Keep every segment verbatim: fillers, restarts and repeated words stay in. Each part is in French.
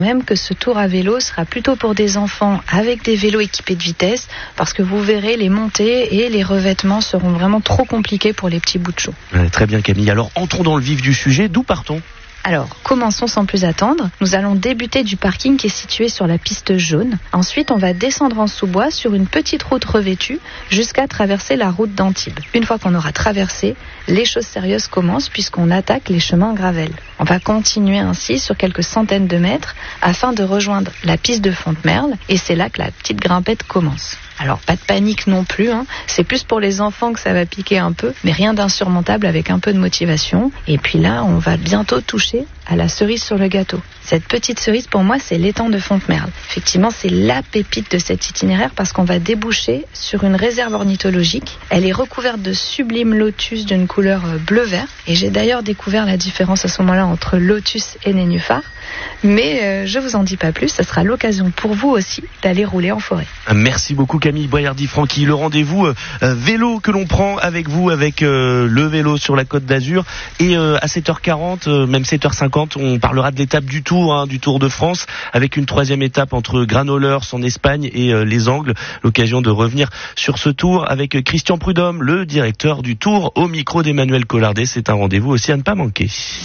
même que ce tour à vélo sera plutôt pour des enfants avec des vélos équipés de vitesse, parce que vous verrez, les montées et les revêtements seront vraiment trop compliqués pour les petits bouts de chou. Ouais, très bien Camille, alors entrons dans le vif du sujet, d'où partons ? Alors, commençons sans plus attendre. Nous allons débuter du parking qui est situé sur la piste jaune. Ensuite, on va descendre en sous-bois sur une petite route revêtue jusqu'à traverser la route d'Antibes. Une fois qu'on aura traversé, les choses sérieuses commencent puisqu'on attaque les chemins gravel. On va continuer ainsi sur quelques centaines de mètres afin de rejoindre la piste de Fontemerle et c'est là que la petite grimpette commence. Alors, pas de panique non plus, hein. C'est plus pour les enfants que ça va piquer un peu, mais rien d'insurmontable avec un peu de motivation. Et puis là, on va bientôt toucher à la cerise sur le gâteau. Cette petite cerise, pour moi, c'est l'étang de Fontemerle. Effectivement, c'est la pépite de cet itinéraire parce qu'on va déboucher sur une réserve ornithologique. Elle est recouverte de sublimes lotus d'une couleur bleu-vert. Et j'ai d'ailleurs découvert la différence à ce moment-là entre lotus et nénuphar. Mais euh, je vous en dis pas plus, ça sera l'occasion pour vous aussi d'aller rouler en forêt. Merci beaucoup Camille Boyardi-Franqui. Le rendez-vous euh, vélo que l'on prend avec vous, avec euh, le vélo sur la Côte d'Azur. Et euh, à sept heures quarante, euh, même sept heures cinquante, on parlera de l'étape du Tour, hein, du Tour de France, avec une troisième étape entre Granollers en Espagne et euh, les Angles. L'occasion de revenir sur ce Tour avec Christian Prudhomme, le directeur du Tour, au micro d'Emmanuel Collardet. C'est un rendez-vous aussi à ne pas manquer.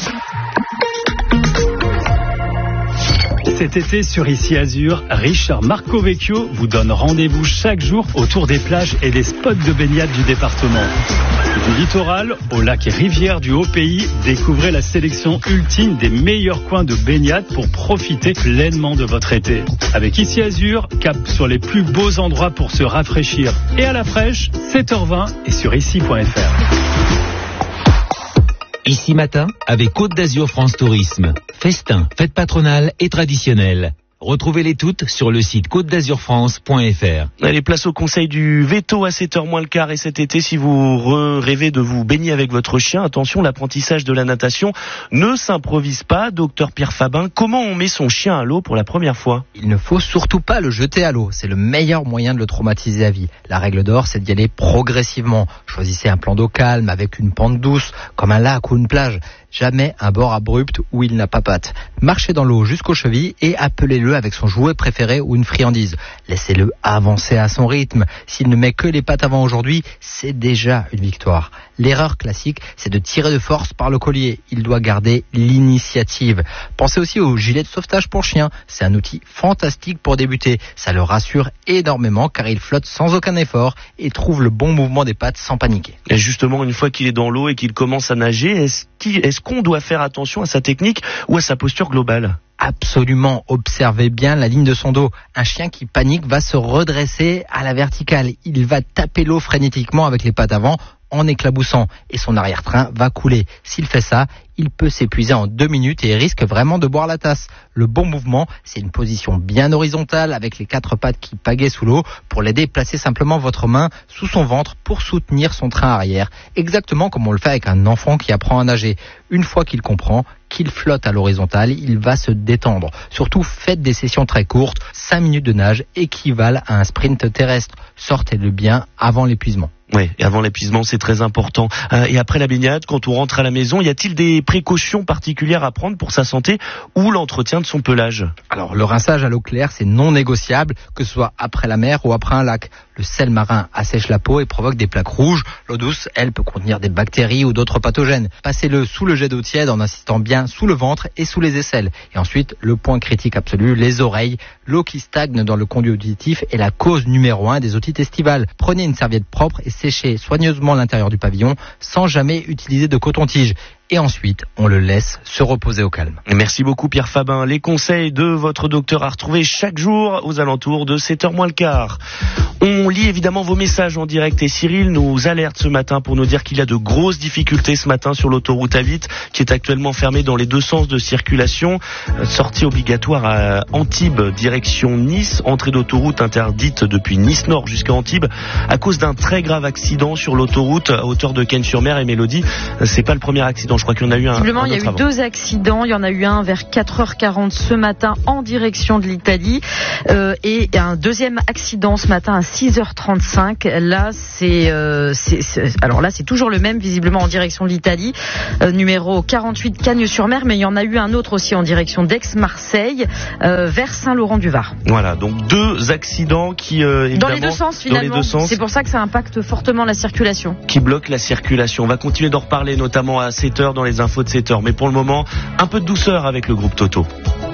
Cet été sur Ici Azur, Richard Marcovecchio vous donne rendez-vous chaque jour autour des plages et des spots de baignade du département. Du littoral au lac et rivières du Haut-Pays, découvrez la sélection ultime des meilleurs coins de baignade pour profiter pleinement de votre été. Avec Ici Azur, cap sur les plus beaux endroits pour se rafraîchir. Et à la fraîche, sept heures vingt et sur ici point f r. Ici matin, avec Côte d'Azur France Tourisme. Festin, fête patronale et traditionnelle. Retrouvez-les toutes sur le site côte d'azur france point f r. Allez, place au conseil du veto à sept heures moins le quart. Et cet été, si vous rêvez de vous baigner avec votre chien, attention, l'apprentissage de la natation ne s'improvise pas. Docteur Pierre Fabin, comment on met son chien à l'eau pour la première fois ? Il ne faut surtout pas le jeter à l'eau. C'est le meilleur moyen de le traumatiser à vie. La règle d'or, c'est d'y aller progressivement. Choisissez un plan d'eau calme avec une pente douce, comme un lac ou une plage. Jamais un bord abrupt où il n'a pas patte. Marchez dans l'eau jusqu'aux chevilles et appelez-le avec son jouet préféré ou une friandise. Laissez-le avancer à son rythme. S'il ne met que les pattes avant aujourd'hui, c'est déjà une victoire. L'erreur classique, c'est de tirer de force par le collier. Il doit garder l'initiative. Pensez aussi au gilet de sauvetage pour chien. C'est un outil fantastique pour débuter. Ça le rassure énormément car il flotte sans aucun effort et trouve le bon mouvement des pattes sans paniquer. Et justement, une fois qu'il est dans l'eau et qu'il commence à nager, est-ce qu'il, est-ce qu'on doit faire attention à sa technique ou à sa posture globale ? Absolument, observez bien la ligne de son dos. Un chien qui panique va se redresser à la verticale. Il va taper l'eau frénétiquement avec les pattes avant en éclaboussant et son arrière-train va couler. S'il fait ça, il peut s'épuiser en deux minutes et risque vraiment de boire la tasse. Le bon mouvement, c'est une position bien horizontale avec les quatre pattes qui pagaient sous l'eau. Pour l'aider, placez simplement votre main sous son ventre pour soutenir son train arrière, exactement comme on le fait avec un enfant qui apprend à nager. Une fois qu'il comprend qu'il flotte à l'horizontale, il va se détendre. Surtout, faites des sessions très courtes. cinq minutes de nage équivalent à un sprint terrestre. Sortez-le bien avant l'épuisement. Oui, et avant l'épuisement, c'est très important. Euh, et après la baignade, quand on rentre à la maison, y a-t-il des précautions particulières à prendre pour sa santé ou l'entretien de son pelage ? Alors, le rinçage à l'eau claire, c'est non négociable, que ce soit après la mer ou après un lac. Le sel marin assèche la peau et provoque des plaques rouges. L'eau douce, elle, peut contenir des bactéries ou d'autres pathogènes. Passez-le sous le jet d'eau tiède en insistant bien sous le ventre et sous les aisselles. Et ensuite, le point critique absolu, les oreilles. L'eau qui stagne dans le conduit auditif est la cause numéro un des otites estivales. Prenez une serviette propre et séchez soigneusement l'intérieur du pavillon sans jamais utiliser de coton-tige. Et ensuite, on le laisse se reposer au calme. Merci beaucoup Pierre Fabin. Les conseils de votre docteur à retrouver chaque jour aux alentours de sept heures moins le quart. On lit évidemment vos messages en direct et Cyril nous alerte ce matin pour nous dire qu'il y a de grosses difficultés ce matin sur l'autoroute A huit qui est actuellement fermée dans les deux sens de circulation. Sortie obligatoire à Antibes, direction Nice. Entrée d'autoroute interdite depuis Nice Nord jusqu'à Antibes à cause d'un très grave accident sur l'autoroute à hauteur de Cannes-sur-Mer. Et Mélodie, c'est pas le premier accident accidents. Je crois qu'il y en a eu un. Visiblement, un il y a eu avant. deux accidents. Il y en a eu un vers quatre heures quarante ce matin en direction de l'Italie euh, et un deuxième accident ce matin à six heures trente-cinq. Là, c'est, euh, c'est, c'est alors là, c'est toujours le même, visiblement en direction de l'Italie, euh, numéro quarante-huit Cagnes-sur-Mer, mais il y en a eu un autre aussi en direction d'Aix-Marseille, euh, vers Saint-Laurent-du-Var. Voilà, donc deux accidents qui euh, dans les deux sens finalement. Dans les deux sens, c'est pour ça que ça impacte fortement la circulation. Qui bloque la circulation. On va continuer d'en reparler, notamment à sept heures dans les infos de sept heures. Mais pour le moment, un peu de douceur avec le groupe Toto.